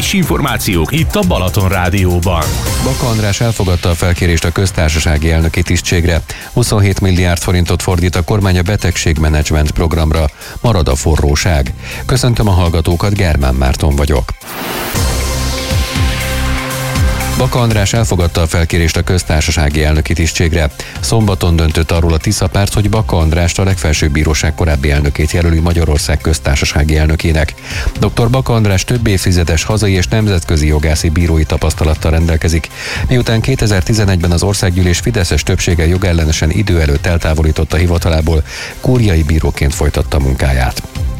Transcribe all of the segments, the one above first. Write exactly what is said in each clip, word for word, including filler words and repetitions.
Friss információk itt a Balaton Rádióban. Baka András elfogadta a felkérést a köztársasági elnöki tisztségre. huszonhét milliárd forintot fordít a kormány a betegségmenedzsment programra. Marad a forróság. Köszöntöm a hallgatókat, Germán Márton vagyok. Baka András elfogadta a felkérést a köztársasági elnöki tisztségre. Szombaton döntött arról a Tisza párt, hogy Baka Andrást a legfelsőbb bíróság korábbi elnökét jelöli Magyarország köztársasági elnökének. doktor Baka András több évtizedes hazai és nemzetközi jogászi bírói tapasztalattal rendelkezik. Miután kétezer-tizenegyben az országgyűlés fideszes többsége jogellenesen idő előtt eltávolította hivatalából, kúriai bíróként folytatta munkáját.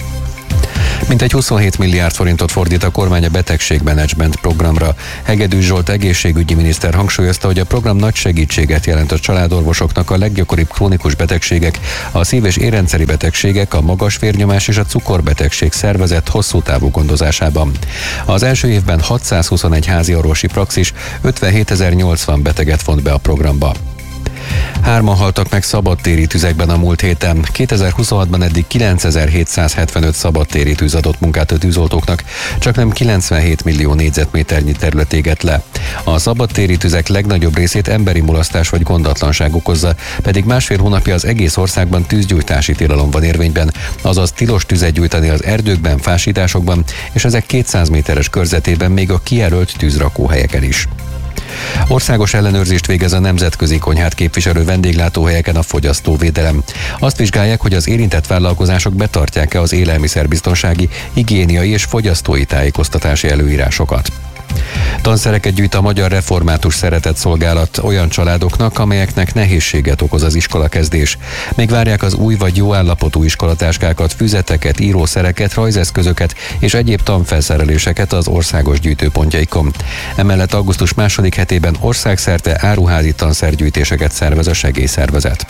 Mintegy huszonhét milliárd forintot fordít a kormány a betegségmenedzsment programra. Hegedűs Zsolt egészségügyi miniszter hangsúlyozta, hogy a program nagy segítséget jelent a családorvosoknak a leggyakoribb krónikus betegségek, a szív- és érrendszeri betegségek, a magas vérnyomás és a cukorbetegség szervezett hosszú távú gondozásában. Az első évben hatszázhuszonegy háziorvosi praxis ötvenhétezer-nyolcvan beteget vont be a programba. Hárman haltak meg szabadtéri tüzekben a múlt héten. kétezer-huszonhatban eddig kilencezer-hétszázhetvenöt szabadtéri tűz adott munkát a tűzoltóknak, csaknem kilencvenhét millió négyzetméternyi terület égett le. A szabadtéri tüzek legnagyobb részét emberi mulasztás vagy gondatlanság okozza, pedig másfél hónapja az egész országban tűzgyújtási tilalom van érvényben, azaz tilos tüzet gyújtani az erdőkben, fásításokban, és ezek kétszáz méteres körzetében, még a kijelölt tűzrakóhelyeken is. Országos ellenőrzést végez a Nemzetközi Konyhát képviselő vendéglátóhelyeken a fogyasztóvédelem. Azt vizsgálják, hogy az érintett vállalkozások betartják-e az élelmiszerbiztonsági, higiéniai és fogyasztói tájékoztatási előírásokat. Tanszereket gyűjt a Magyar Református Szeretetszolgálat olyan családoknak, amelyeknek nehézséget okoz az iskolakezdés. Még várják az új vagy jó állapotú iskolatáskákat, füzeteket, írószereket, rajzeszközöket és egyéb tanfelszereléseket az országos gyűjtőpontjaikon. Emellett augusztus második hetében országszerte áruházi tanszergyűjtéseket szervez a segélyszervezet.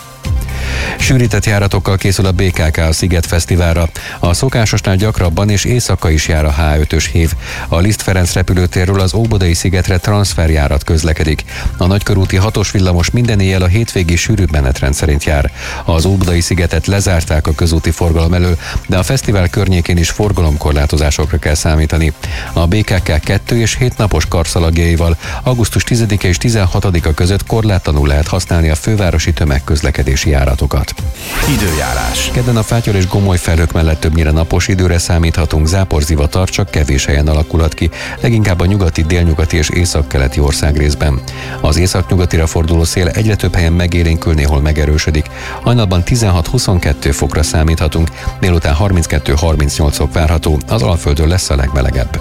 Sűrített járatokkal készül a bé ká ká a Sziget Fesztiválra. A szokásosnál gyakrabban és éjszaka is jár a há ötös hív. A Liszt Ferenc repülőtérről az Óbudai szigetre transferjárat közlekedik. A nagykörúti hatos villamos minden éjjel a hétvégi sűrűbb menetrend szerint jár. Az Óbudai szigetet lezárták a közúti forgalom elől, de a fesztivál környékén is forgalomkorlátozásokra kell számítani. A bé ká ká kettő és hét napos karszalagjaival augusztus tizedike és tizenhatodika között korlátlanul lehet használni a fővárosi tömegközlekedési járatokat. Időjárás. Kedden a fátyol és gomoly felhők mellett többnyire napos időre számíthatunk, záporzivatar csak kevés helyen alakulhat ki, leginkább a nyugati, délnyugati és északkeleti országrészben. Az északnyugatira forduló szél egyre több helyen megélénkül, néhol megerősödik. Hajnalban tizenhat-huszonkettő fokra számíthatunk, délután harminckettő-harmincnyolc fok várható, az Alföldön lesz a legmelegebb.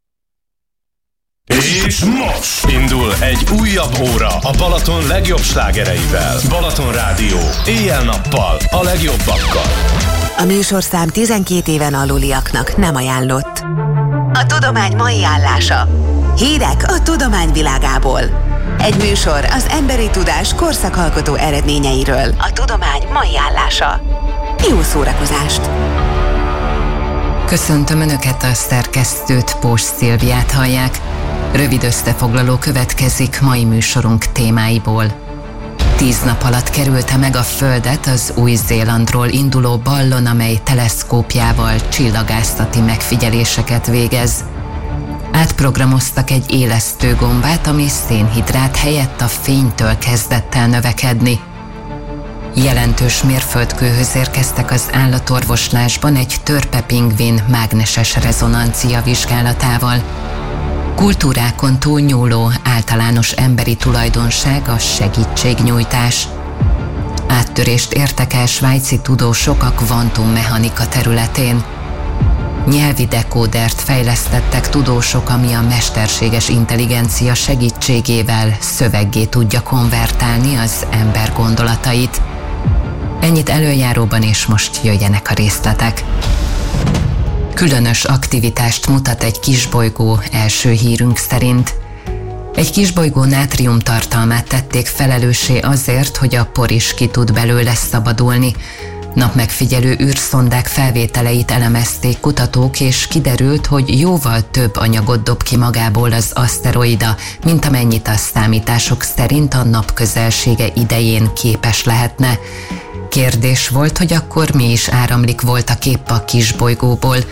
És most indul egy újabb óra a Balaton legjobb slágereivel. Balaton Rádió, éjjel-nappal, a legjobbakkal. A műsorszám tizenkét éven aluliaknak nem ajánlott. A tudomány mai állása. Hírek a tudomány világából. Egy műsor az emberi tudás korszakalkotó eredményeiről. A tudomány mai állása. Jó szórakozást! Köszöntöm Önöket, a szerkesztőt, Pós Szilviát hallják. Rövid összefoglaló következik mai műsorunk témáiból. Tíz nap alatt kerülte meg a Földet az Új-Zélandról induló ballon, amely teleszkópjával csillagászati megfigyeléseket végez. Átprogramoztak egy élesztő gombát, ami szénhidrát helyett a fénytől kezdett el növekedni. Jelentős mérföldkőhöz érkeztek az állatorvoslásban egy törpepingvin mágneses rezonancia vizsgálatával. Kultúrákon túlnyúló általános emberi tulajdonság a segítségnyújtás. Áttörést értek el svájci tudósok a kvantummechanika területén. Nyelvi dekódert fejlesztettek tudósok, ami a mesterséges intelligencia segítségével szöveggé tudja konvertálni az ember gondolatait. Ennyit előjáróban, és most jöjjenek a részletek. Különös aktivitást mutat egy kisbolygó első hírünk szerint. Egy kisbolygó nátrium tartalmát tették felelőssé azért, hogy a por is ki tud belőle szabadulni. Napmegfigyelő űrszondák felvételeit elemezték kutatók, és kiderült, hogy jóval több anyagot dob ki magából az aszteroida, mint amennyit a számítások szerint a nap közelsége idején képes lehetne. Kérdés volt, hogy akkor mi is áramlik voltak épp a kisbolygóból.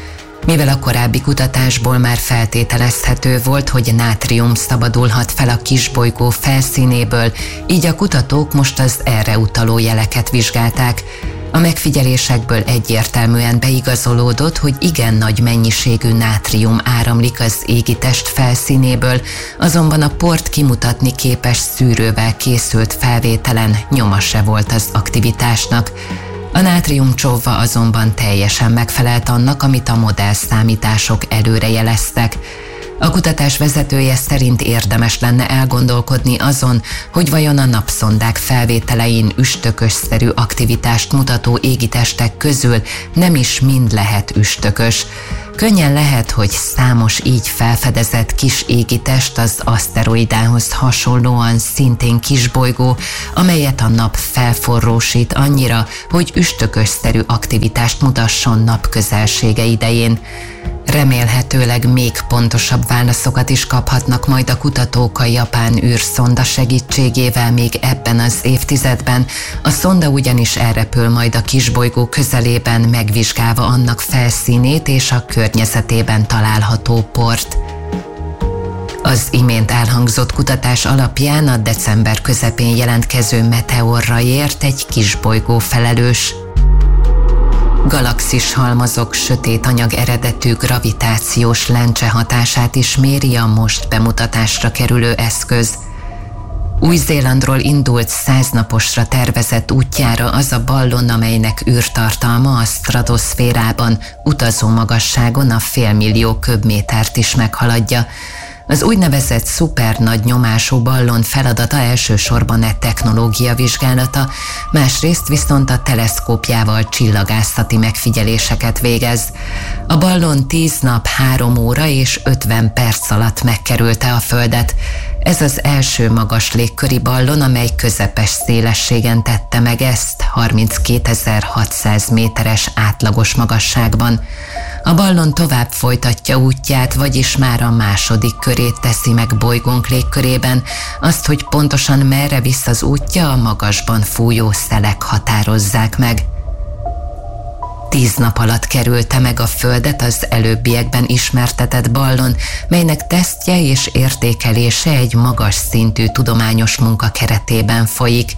Mivel a korábbi kutatásból már feltételezhető volt, hogy nátrium szabadulhat fel a kisbolygó felszínéből, így a kutatók most az erre utaló jeleket vizsgálták. A megfigyelésekből egyértelműen beigazolódott, hogy igen nagy mennyiségű nátrium áramlik az égitest felszínéből, azonban a port kimutatni képes szűrővel készült felvételen nyoma se volt az aktivitásnak. A nátrium csóva azonban teljesen megfelelt annak, amit a modellszámítások előrejeleztek. A kutatás vezetője szerint érdemes lenne elgondolkodni azon, hogy vajon a napszondák felvételein üstökösszerű aktivitást mutató égitestek közül nem is mind lehet üstökös. Könnyen lehet, hogy számos így felfedezett kis égitest az aszteroidához hasonlóan szintén kisbolygó, amelyet a nap felforrósít annyira, hogy üstökösszerű aktivitást mutasson napközelsége idején. Remélhetőleg még pontosabb válaszokat is kaphatnak majd a kutatók a japán űrszonda segítségével még ebben az évtizedben. A szonda ugyanis elrepül majd a kisbolygó közelében, megvizsgálva annak felszínét és a környezetében található port. Az imént elhangzott kutatás alapján a december közepén jelentkező meteorra ért egy kisbolygó felelős. Galaxis halmazok sötét anyag eredetű gravitációs lencse hatását is méri a most bemutatásra kerülő eszköz. Új-Zélandról indult száznaposra tervezett útjára az a ballon, amelynek űrtartalma a stratoszférában utazó magasságon a félmillió köbmétert is meghaladja. Az úgynevezett szuper nagy nyomású ballon feladata elsősorban e technológia vizsgálata, másrészt viszont a teleszkópjával csillagászati megfigyeléseket végez. A ballon tíz nap, három óra és ötven perc alatt megkerülte a Földet. Ez az első magas légköri ballon, amely közepes szélességen tette meg ezt, harminckétezer-hatszáz méteres átlagos magasságban. A ballon tovább folytatja útját, vagyis már a második körét teszi meg bolygónk légkörében. Azt, hogy pontosan merre visz az útja, a magasban fújó szelek határozzák meg. Tíz nap alatt kerülte meg a Földet az előbbiekben ismertetett ballon, melynek tesztje és értékelése egy magas szintű tudományos munka keretében folyik.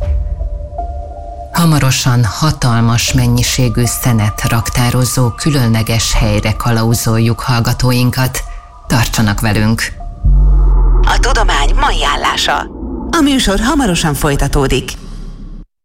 Hamarosan hatalmas mennyiségű szenet raktározó különleges helyre kalauzoljuk hallgatóinkat. Tartsanak velünk! A tudomány mai állása. A műsor hamarosan folytatódik.